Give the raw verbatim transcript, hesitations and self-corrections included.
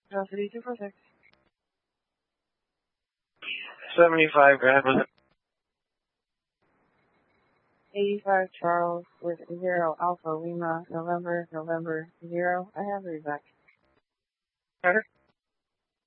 Velocity two four six. seventy-five Grand with eighty-five Charles with zero Alpha Lima, November, November, zero. I have read back. Carter.